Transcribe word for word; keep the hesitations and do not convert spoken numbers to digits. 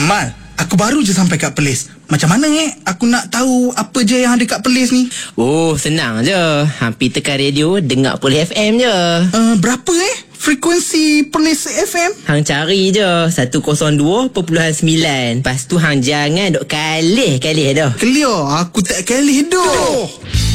Mal, aku baru je sampai kat Perlis. Macam mana eh aku nak tahu apa je yang ada kat Perlis ni? Oh, senang je. Hampir tekan radio, dengar Perlis F M je. Uh, berapa eh frekuensi Perlis F M? Hang cari je seratus dua perpuluhan sembilan. Lepas tu hang jangan duk kalih-kalih dah. Clear, aku tak kalih dah.